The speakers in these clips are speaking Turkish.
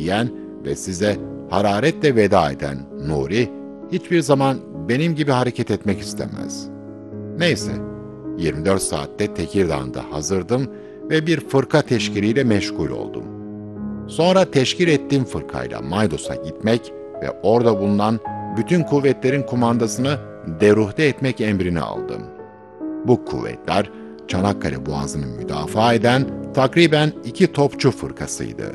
diyen ve size hararetle veda eden Nuri, hiçbir zaman benim gibi hareket etmek istemez. Neyse, 24 saatte Tekirdağ'da hazırdım ve bir fırka teşkiliyle meşgul oldum. Sonra teşkil ettiğim fırkayla Maydos'a gitmek ve orada bulunan bütün kuvvetlerin kumandasını deruhte etmek emrini aldım. Bu kuvvetler, Çanakkale Boğazı'nı müdafaa eden takriben 2 topçu fırkasıydı.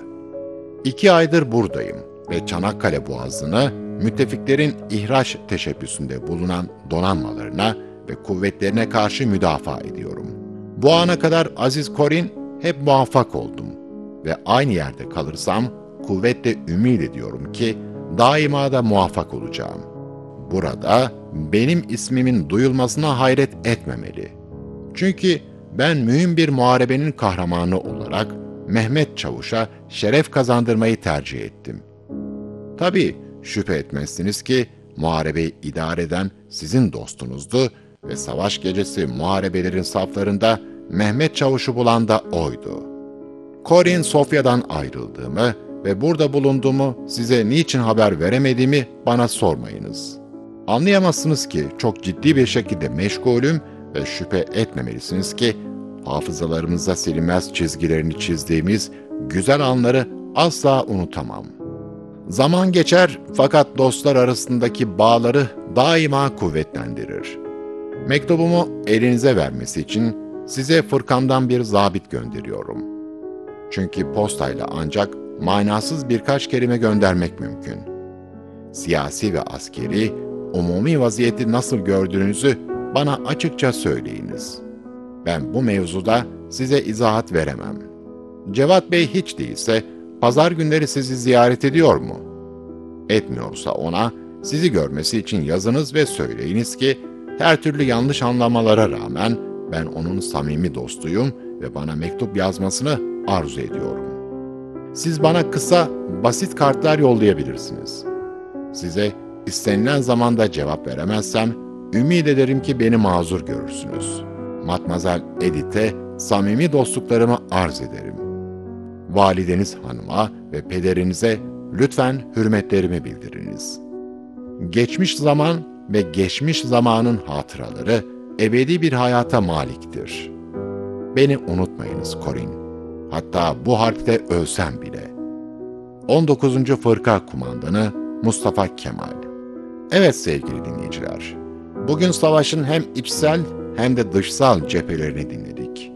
2 aydır buradayım ve Çanakkale Boğazı'nı müttefiklerin ihraç teşebbüsünde bulunan donanmalarına ve kuvvetlerine karşı müdafaa ediyorum. Bu ana kadar Aziz Korin hep muvaffak oldum ve aynı yerde kalırsam kuvvetle ümit ediyorum ki daima da muvaffak olacağım. Burada benim ismimin duyulmasına hayret etmemeli. Çünkü ben mühim bir muharebenin kahramanı olarak Mehmet Çavuş'a şeref kazandırmayı tercih ettim. Tabii şüphe etmezsiniz ki muharebeyi idare eden sizin dostunuzdu ve savaş gecesi muharebelerin saflarında Mehmet Çavuş'u bulan da oydu. Korin Sofya'dan ayrıldığımı ve burada bulunduğumu size niçin haber veremediğimi bana sormayınız. Anlayamazsınız ki çok ciddi bir şekilde meşgulüm ve şüphe etmemelisiniz ki hafızalarımıza silinmez çizgilerini çizdiğimiz güzel anları asla unutamam. Zaman geçer fakat dostlar arasındaki bağları daima kuvvetlendirir. Mektubumu elinize vermesi için size fırkamdan bir zabit gönderiyorum. Çünkü postayla ancak manasız birkaç kelime göndermek mümkün. Siyasi ve askeri, umumi vaziyeti nasıl gördüğünüzü bana açıkça söyleyiniz. Ben bu mevzuda size izahat veremem. Cevat Bey hiç değilse pazar günleri sizi ziyaret ediyor mu? Etmiyorsa ona sizi görmesi için yazınız ve söyleyiniz ki her türlü yanlış anlamalara rağmen ben onun samimi dostuyum ve bana mektup yazmasını arzu ediyorum. Siz bana kısa, basit kartlar yollayabilirsiniz. Size istenilen zamanda cevap veremezsem, ümit ederim ki beni mazur görürsünüz. Matmazel Edith'e samimi dostluklarımı arz ederim. Valideniz hanıma ve pederinize lütfen hürmetlerimi bildiriniz. Geçmiş zaman ve geçmiş zamanın hatıraları ebedi bir hayata maliktir. Beni unutmayınız Korin. Hatta bu harpte ölsem bile. 19. Fırka Kumandanı Mustafa Kemal. Evet sevgili dinleyiciler, bugün savaşın hem içsel hem de dışsal cephelerini dinledik.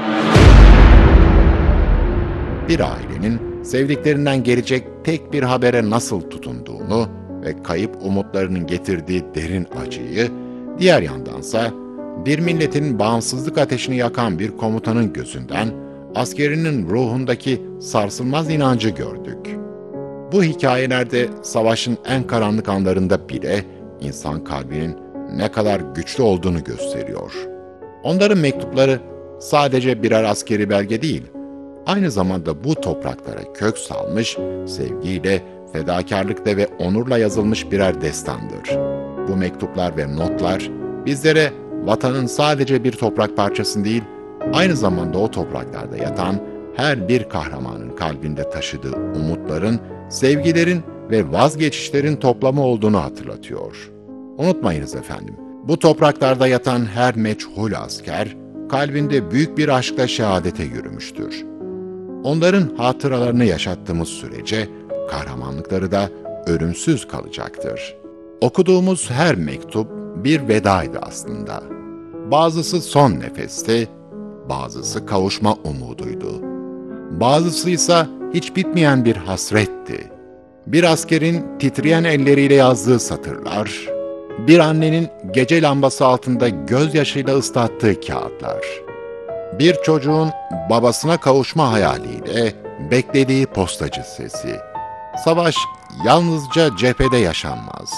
Bir ailenin sevdiklerinden gelecek tek bir habere nasıl tutunduğunu ve kayıp umutlarının getirdiği derin acıyı, diğer yandansa bir milletin bağımsızlık ateşini yakan bir komutanın gözünden askerinin ruhundaki sarsılmaz inancı gördük. Bu hikayelerde savaşın en karanlık anlarında bile insan kalbinin ne kadar güçlü olduğunu gösteriyor. Onların mektupları sadece birer askeri belge değil, aynı zamanda bu topraklara kök salmış, sevgiyle, fedakarlıkla ve onurla yazılmış birer destandır. Bu mektuplar ve notlar bizlere vatanın sadece bir toprak parçasını değil, aynı zamanda o topraklarda yatan her bir kahramanın kalbinde taşıdığı umutların, sevgilerin ve vazgeçişlerin toplamı olduğunu hatırlatıyor. Unutmayınız efendim, bu topraklarda yatan her meçhul asker, kalbinde büyük bir aşkla şehadete yürümüştür. Onların hatıralarını yaşattığımız sürece, kahramanlıkları da ölümsüz kalacaktır. Okuduğumuz her mektup bir vedaydı aslında. Bazısı son nefesti, bazısı kavuşma umuduydu. Bazısı ise hiç bitmeyen bir hasretti. Bir askerin titreyen elleriyle yazdığı satırlar, bir annenin gece lambası altında gözyaşıyla ıslattığı kağıtlar, bir çocuğun babasına kavuşma hayaliyle beklediği postacı sesi. Savaş yalnızca cephede yaşanmaz.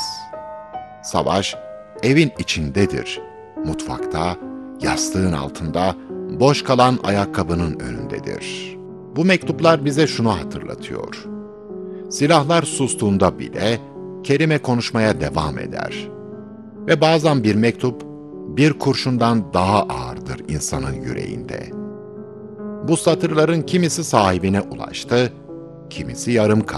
Savaş evin içindedir, mutfakta, yastığın altında, boş kalan ayakkabının önündedir. Bu mektuplar bize şunu hatırlatıyor. Silahlar sustuğunda bile kelime konuşmaya devam eder. Ve bazen bir mektup bir kurşundan daha ağırdır insanın yüreğinde. Bu satırların kimisi sahibine ulaştı, kimisi yarım kaldı.